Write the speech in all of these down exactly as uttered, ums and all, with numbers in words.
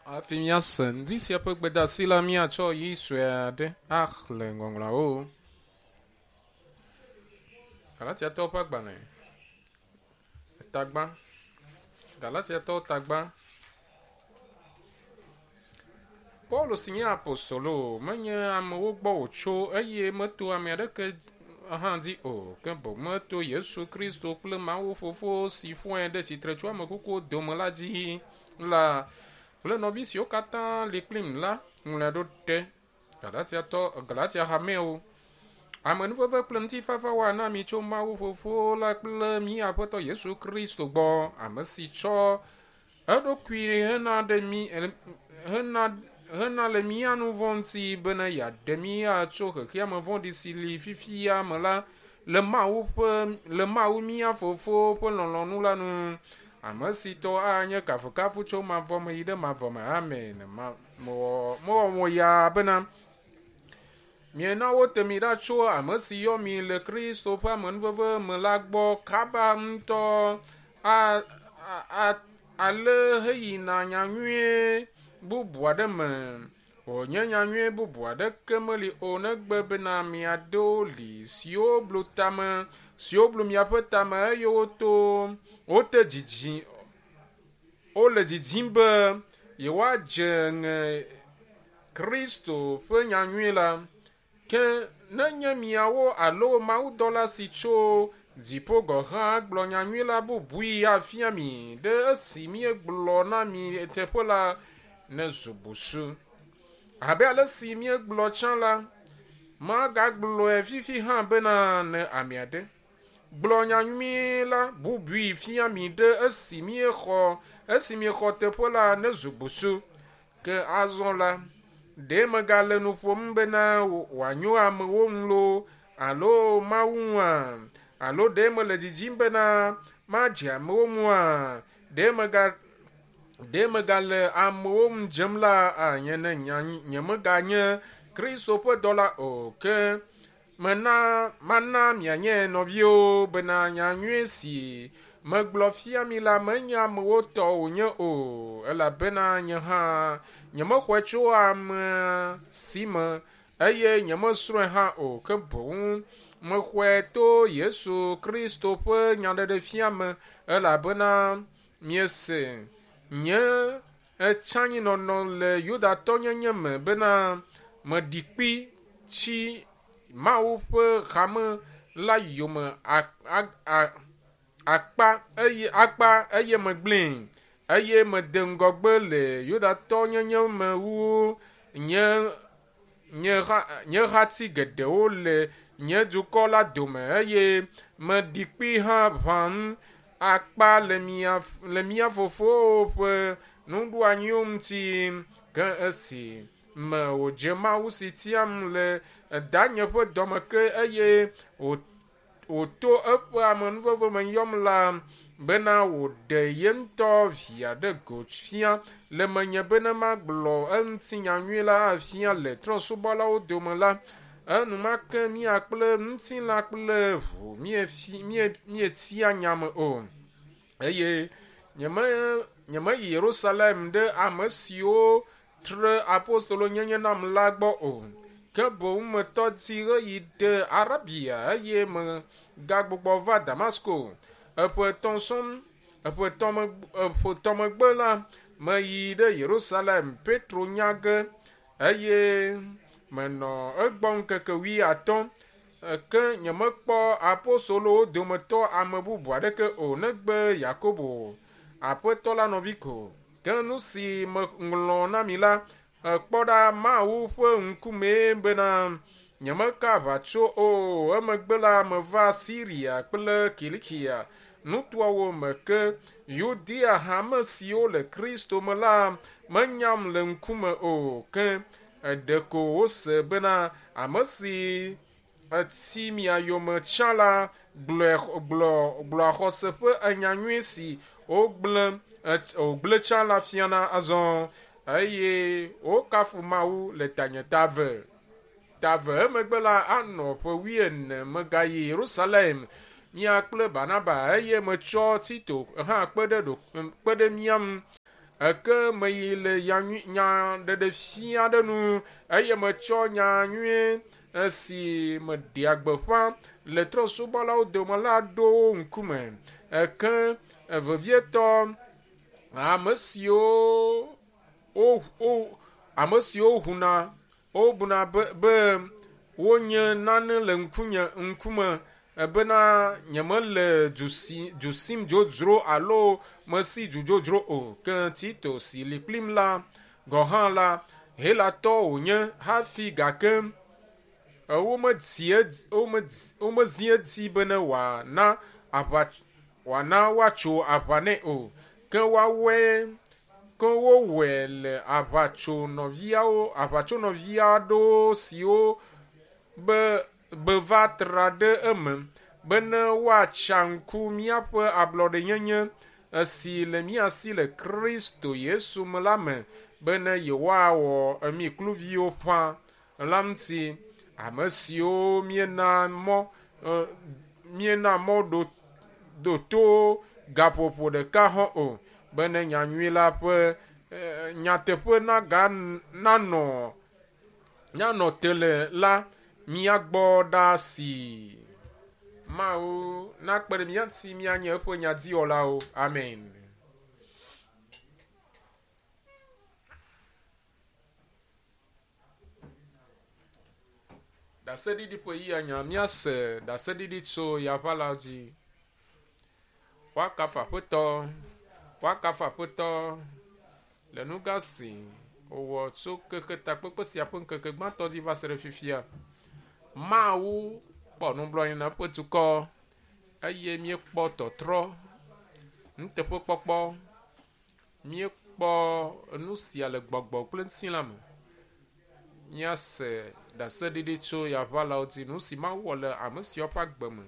Afi mia sendi sia pe bedasi la mia cho yi suede. Ah, le ngongla o. Galatia to pagba ne. Tagba. Galatia to tagba. Paulo signé apostolo. Menye ame wo gbo ocho eye meto ame adeke aha di o ke bo meto Yesu Kristo kple Mawu fofo si fue de tsitre tso ame kuku dome la dzi la le nɔvi siwo katã li kplim la ŋlɔe ɖo te Galatia tɔ Galatia hamewo ame nuveve kple ŋutifafa wa na mi tso Mawu fofo la kple mi aƒetɔ Yesu Kristo gbɔ ame si tsɔ eɖokui hena ɖe mi hena hena le mia nu vɔ̃ ŋuti bena yeaɖe mi atso xexea me vɔ̃ɖi si li fifia me la le Mawu ƒe le Mawu mia fofo ƒe lɔlɔ̃nu la nu ame si tɔ anye kafukafu tso mavɔ me yi ɖe mavɔ me amen mewɔwɔ ya bena miena wo te mi ɖa tso ame si yɔ mi le Kristo ƒe amenuveve me la gbɔ kaba ŋutɔ a a ale heyina nyanyuie bubu aɖe me wònye nyanyuie bubu aɖeke meli o negbe bena miaɖewo li siwo blu tame siwo blu miaƒe tame eye woto wote dzidzi wole dzidzim be yewoadze ŋe Kristo ƒe nyanyuie la ke nenye miawo alo mawudɔla si tso dziƒo gɔ hã gblɔ nyanyuie la bubui afia mi ɖe esi miegblɔ na mi teƒe la ne zu busu abe ale si miegblɔ tsã la magagblɔe fifi hã bena ne ame aɖe gblɔ nyanyuie la bubui fia mi ɖe esi miexɔ esi miexɔ teƒe la ne zu busu ke azɔ la ɖe megale nu ƒom bena wòanyo amewo ŋu lo alo Mawu ŋua alo ɖe mele dzidzim bena madze amewo ŋua ɖe mega ɖe megale amewo ŋu dzem la anye ne nye meganye Kristo ƒe dɔla o ke mena mana mianye nɔviwo bena nyanyuie si megblɔ fia mi la menye amewo tɔ wònye o elabena nye hã nyemexɔe tso ame si me eye nyemesrɔ̃e hã o ke boŋ mexɔe to Yesu Kristo ƒe nyaɖeɖe fia me elabena miese nye etsanyinɔnɔ le Yudatɔ nyenye me bena meɖi kpi tsi Mawu ƒe hame la yome akpa eye akpa eye megblẽ eye mede ŋgɔgbe le Yudatɔ nyenye me wu nye nye ha nye hati geɖewo le nye dukɔ la dome eye meɖi kpi hã ʋãm akpa le mia le mia fofowo ƒe nuɖoanyiwo ŋuti ke esi me wòdze Mawu si tiam le danye ƒe dɔme ke eye wòto eƒe amenuveve me yɔm la bena wòɖe ye ŋutɔ via ɖe go fia le menye bena magblɔ eŋuti nyanyuie la afia le trɔ̃subɔlawo dome la enumake mia kple ŋutilã kple ʋu mietia nyame o eye nyeme nyemeyi Yerusalem ɖe ame siwo tre apostolo nyenye nam la gbɔ o ke boŋ metɔ dzi ɣeyi ɖe Arabia eye megagbugbɔ va Damasko eƒe etɔ̃ sɔm eƒe etɔ̃ megbe la meyi ɖe Yerusalem Petro nya ge eye menɔ egbɔ ŋkeke wui atɔ̃ ke nyemekpɔ apostolowo dometɔ ame bubu aɖeke o negbe Yakobo aƒetɔ la nɔvi ko ke nu si meŋlɔ na mi la kpɔ ɖa Mawu ƒe ŋkume bena nyemeka aʋatso o emegbe la meva Siria kple Kilikia nutoawo me ke Yudea hame siwo le Kristo me la menyam le ŋkume o ke ɖeko wose bena ame si etsi mia yome tsã la gblɔ xɔse ƒe enyanyuie si wogblẽ wògblẽ tsã la fiana azɔ eye wokafu Mawu le tanye tave tave emegbe la anɔ ƒe wuiene megayi Yerusalem mia kple Barnaba eye metsɔ Tito hã kpe ɖe miam que me yi le nya de de fia de nu eye me tsɔ nya nyuie esi me ɖi agbeƒã le trɔsubɔlawo dome la ɖo ŋkume ke vevietɔ ame siwo o o ame siwo huna o buna be be wonye nane le ŋkunye ŋkume bena nyemele dzusi dzusim dzodzro alo mesi dzudzrodzro o ke Tito si li kplim la gɔhã la helatɔ wonye hafi gake womezi edzi bene wòana aʋa wòana woatso aʋa nɛ o ke woawɔe ke wowɔe le aʋatsonɔviawo aʋatsonɔvia aɖewo siwo be be va tra ɖe eme bene woatsa ŋku míaƒe ablɔɖenyenye esi le mía si le Kristo Yesu me la me bene yewoawɔ emi kluviwo ƒã la ŋuti ame siwo miena mɔ uh, miena mɔ ɖo ɖo to gaƒoƒo ɖeka hã o bene nyanyui la ƒe uh, nyateƒe naga nanɔ nanɔ tele la míagbɔ ɖa si Mawu nakpe ɖe mía ŋuti míanye eƒe nyadiwɔlawo. Amen. Daseɖiɖi ƒe yi anya míase daseɖiɖi tso yaʋala dzi. Woakafu Aƒetɔ, woakafu Aƒetɔ le nu gã si wòwɔ tso keke takpekpe sia ƒe ŋkeke gbãtɔ dzi va se ɖe fifia. Mawu kpɔ nublanui na eƒe dukɔ eye míekpɔ tɔtrɔ nuteƒekpɔkpɔ míekpɔ nu sia le gbɔgbɔ kple ŋutilã me. Míase daseɖiɖi tso yaʋalawo dzi nu si Mawu wɔ le ame siawo ƒe agbe me.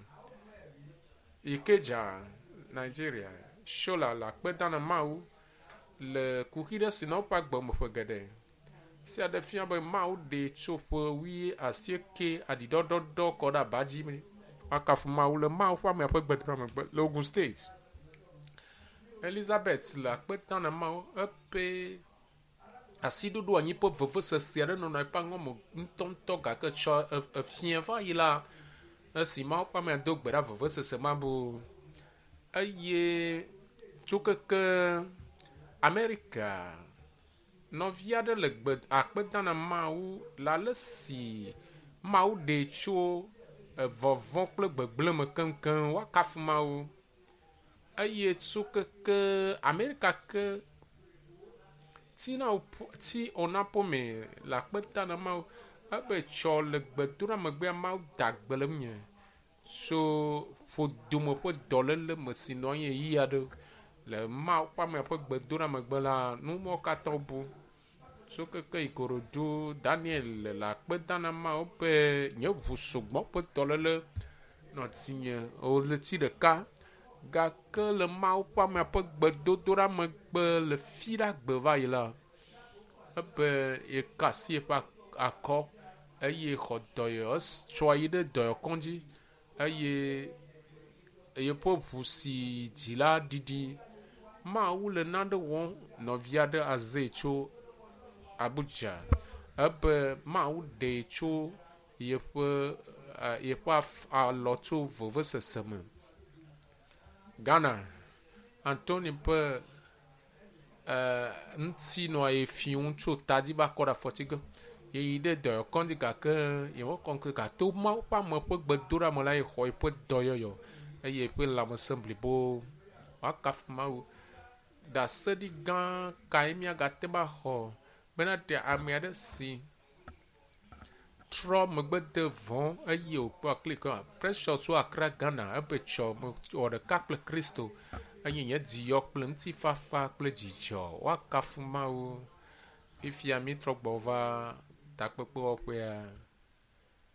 Ikeja Nigeria Shola le akpedana Mawu le kuxi ɖe si na woƒe agbe me ƒe geɖe. Sia ɖe fia be Mawu ɖe tso ƒe wui asieke aɖiɖɔɖɔɖɔ kɔ ɖe aba dzi me. Akafu Mawu le Mawu ƒe amea ƒe gbedoxɔ megbe le Ogun State. Elizabeth le akpedana Mawu epe asiɖoɖo anyi ƒe vevesese aɖe nɔnɔ eƒe aŋɔ me ŋutɔŋutɔ gake tsɔ efia va yi la esi Mawu ƒe amea do gbe ɖa vevesese ma bo eye tso keke Amerika nɔvi aɖe le gbe akpedana Mawu le ale si Mawu ɖe tso vɔvɔ̃ kple gbegblẽ me keŋkeŋ woakafu Mawu eye tso keke Amerika ke tina ti ona pome le akpedana Mawu ebe tsɔ le gbedoɖa megbea Mawu da gbe le nye so ƒodome ƒe dɔléle me si nɔ anyi yi aɖe le Mawu ƒe amea ƒe gbedoɖa megbe la nu mawo katã bu tso keke Ikorodu Daniel le akpedana Mawu be nye ʋu sugbɔ ƒe dɔléle nɔ tinye wòle ti ɖeka gake le Mawu ƒe amea ƒe gbedodoɖa megbe le fi ɖa gbe va yi la ebe yeka asi eƒe akɔ eye xɔ dɔyɔ tsɔ yi ɖe dɔyɔkɔdzi eye yeƒe ʋu si dzi la ɖiɖi Mawu le nane wɔm nɔvi aɖe aze tso Abuja ebe Mawu ɖe tso yeƒe yeƒe alɔ tso vevesese me. Ghana Anthony ƒe ŋuti nɔ efi ŋu tso tadi va kɔ ɖe afɔti ge yeyi ɖe dɔyɔkɔdzi gake yewo kɔnkɔ gato Mawu ƒe ame ƒe gbedoɖa me la ye xɔ eƒe dɔyɔyɔ eye eƒe lãmesẽ blibo woakafu Mawu. Daseɖi gã kae míagate ba xɔ bena ɖe ame aɖe si trɔ megbe de vɔ eye wòkpɔ akliko Precious wo Accra Ghana ebe tsɔ wɔ ɖeka kple Kristo eye nye dzi yɔ kple ŋutifafa kple dzidzɔ woakafu Mawu fifia mi trɔ gbɔ va takpekpe wɔƒea.